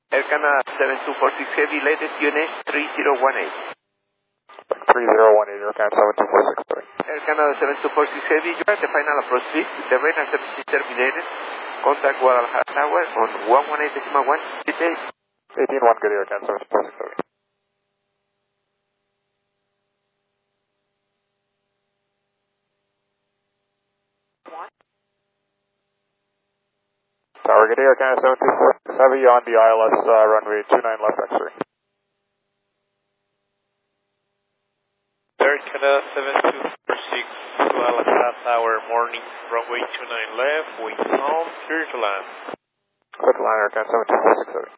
Air Canada 7246 Heavy, latest unit 3018. 3018, Air Canada 7246, sorry. Air Canada 7246 Heavy, you are the final approach fix. The radar service is terminated. Contact Guadalajara Tower on 118.1. Good day. 18-1, good Air Canada 7246, sorry. Tower, good Air Canada 7246 Heavy on the ILS runway 29 left X-ray. Air Canada 7246 Guadalajara Tower, morning, runway 29 left, wind calm, clear to land. Clear to land, Air Canada 7246, sorry.